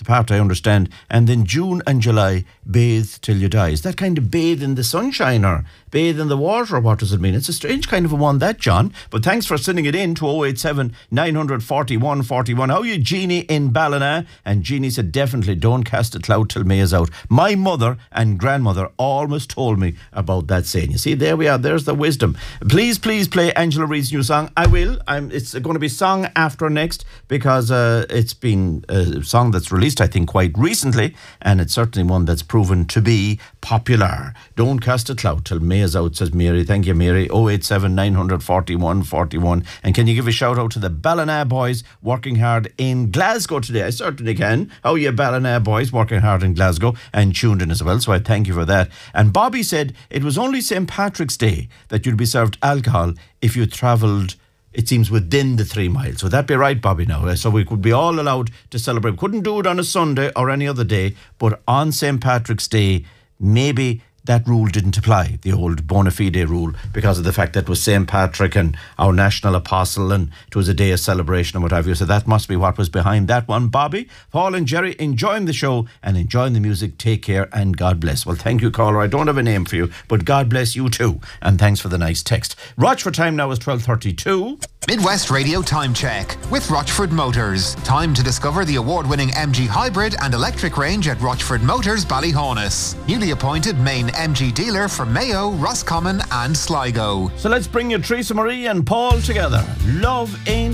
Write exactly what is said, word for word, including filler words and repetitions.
apart, I understand. And then June and July, bathe till you die. Is that kind of bathe in the sunshine or bathe in the water, or what does it mean? It's a strange kind of a one, that, John. But thanks for sending it in to oh eight seven, nine four one, four one. How are you, Jeannie in Ballina? And Jeannie said, definitely don't cast a cloud till May is out. My mother and grandmother almost told me about that saying. You see, there we are. There's the wisdom. Please, please play Angela Reid's new song. I will. I'm, it's going to be song after next, because uh, it's been a song that's released, I think, quite recently, and it's certainly one that's proven to be popular. Don't cast a cloud till May is out, says Mary. Thank you, Mary. oh eight seven, nine four one, four one. And can you give a shout out to the Ballina boys working hard in Glasgow today? I certainly can. How are you, Ballina boys working hard in Glasgow and tuned in as well? So I thank you for that. And Bobby said it was only Saint Patrick's Day that you'd be served alcohol if you travelled, it seems, within the three miles. Would that be right, Bobby, now? So we could be all allowed to celebrate. Couldn't do it on a Sunday or any other day, but on Saint Patrick's Day, maybe that rule didn't apply, the old bona fide rule, because of the fact that it was Saint Patrick and our national apostle, and it was a day of celebration and what have you. So that must be what was behind that one, Bobby. Paul and Jerry, enjoying the show and enjoying the music. Take care and God bless. Well, thank you, caller. I don't have a name for you, but God bless you too. And thanks for the nice text. Rochford time now is twelve thirty-two. Midwest Radio Time Check with Rochford Motors. Time to discover the award-winning M G hybrid and electric range at Rochford Motors, Ballyhaunis. Newly appointed main M G dealer for Mayo, Roscommon and Sligo. So let's bring you Teresa Marie and Paul together. Love ain't